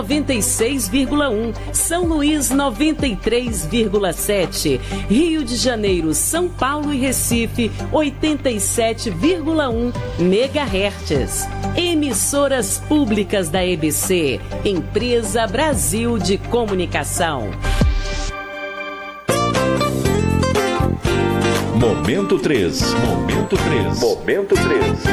96,1, São Luís 93,7, Rio de Janeiro, São Paulo e Recife 87,1 MHz. Emissoras públicas da EBC, Empresa Brasil de Comunicação. Momento 3. Momento 3. Momento 3.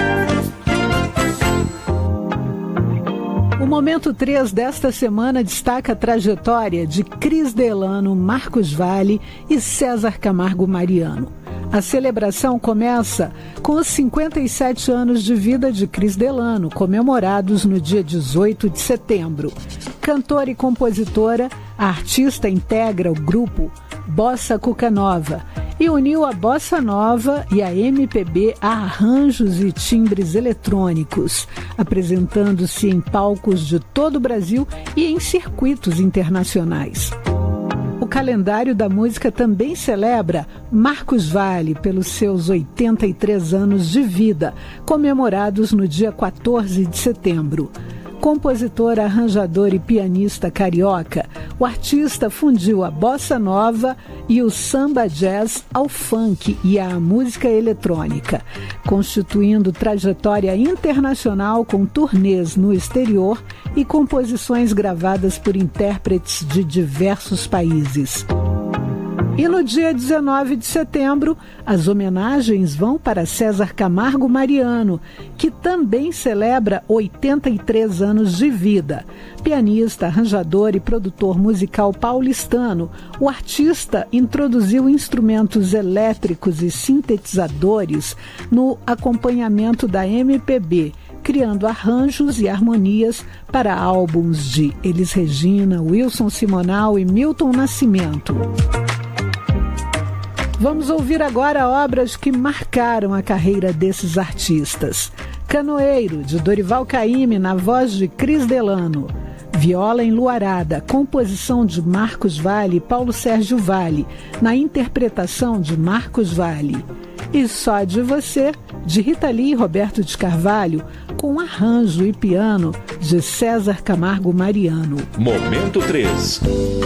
O Momento 3 desta semana destaca a trajetória de Cris Delano, Marcos Valle e César Camargo Mariano. A celebração começa com os 57 anos de vida de Cris Delano, comemorados no dia 18 de setembro. Cantora e compositora, a artista integra o grupo Bossa Cuca Nova e uniu a bossa nova e a MPB a arranjos e timbres eletrônicos, apresentando-se em palcos de todo o Brasil e em circuitos internacionais. O calendário da música também celebra Marcos Valle pelos seus 83 anos de vida, comemorados no dia 14 de setembro. Compositor, arranjador e pianista carioca, o artista fundiu a bossa nova e o samba jazz ao funk e à música eletrônica, constituindo trajetória internacional com turnês no exterior e composições gravadas por intérpretes de diversos países. E no dia 19 de setembro, as homenagens vão para César Camargo Mariano, que também celebra 83 anos de vida. Pianista, arranjador e produtor musical paulistano, o artista introduziu instrumentos elétricos e sintetizadores no acompanhamento da MPB, criando arranjos e harmonias para álbuns de Elis Regina, Wilson Simonal e Milton Nascimento. Vamos ouvir agora obras que marcaram a carreira desses artistas. Canoeiro, de Dorival Caymmi, na voz de Cris Delano. Viola Enluarada, composição de Marcos Valle e Paulo Sérgio Valle, na interpretação de Marcos Valle. E Só de Você, de Rita Lee e Roberto de Carvalho, com arranjo e piano de César Camargo Mariano. Momento 3.